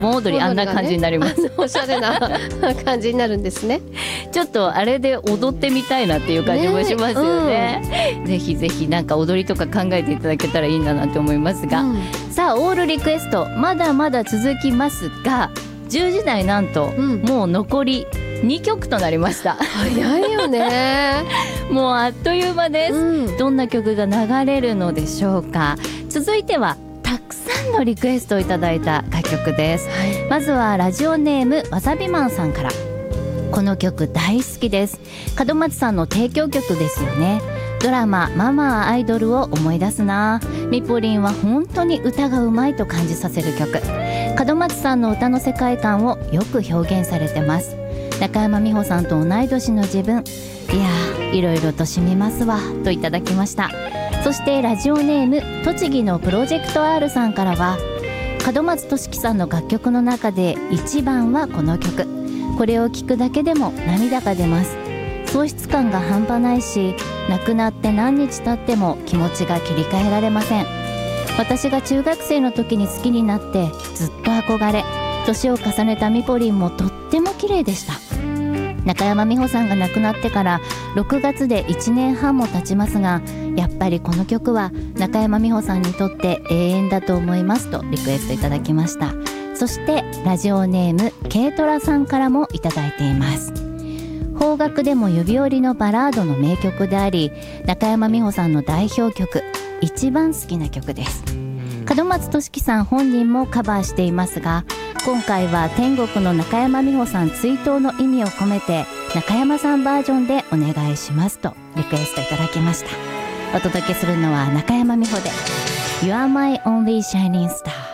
盆踊りあんな感じになります、 おしゃれな感じになるんですね。 ちょっとあれで踊ってみたいなっていう感じもしますよね、ぜひぜひなんか踊りとか考えていただけたらいいんだなと思いますが、さあオールリクエストまだまだ続きますが、10時台なんと、もう残り2曲となりました。 早いよねもうあっという間です、どんな曲が流れるのでしょうか。続いてはたくさんのリクエストをいただいた楽曲です、まずはラジオネームわさびマンさんから。この曲大好きです。門松さんの提供曲ですよね。ドラマママはアイドルを思い出すな。みぽりんは本当に歌がうまいと感じさせる曲。門松さんの歌の世界観をよく表現されてます。中山美穂さんと同い年の自分、いやーいろいろと染みますわといただきました。そしてラジオネーム栃木のプロジェクト R さんからは、門松俊樹さんの楽曲の中で一番はこの曲。これを聴くだけでも涙が出ます。喪失感が半端ないし、亡くなって何日経っても気持ちが切り替えられません。私が中学生の時に好きになってずっと憧れ、年を重ねたみぽりんもとっても綺麗でした。中山美穂さんが亡くなってから6月で1年半も経ちますが、やっぱりこの曲は中山美穂さんにとって永遠だと思いますとリクエストいただきました。そしてラジオネーム軽トラさんからもいただいています。邦楽でも指折りのバラードの名曲であり、中山美穂さんの代表曲、一番好きな曲です。門松俊樹さん本人もカバーしていますが、今回は天国の中山美穂さん追悼の意味を込めて中山さんバージョンでお願いしますとリクエストいただきました。お届けするのは中山美穂で You are my only shining star。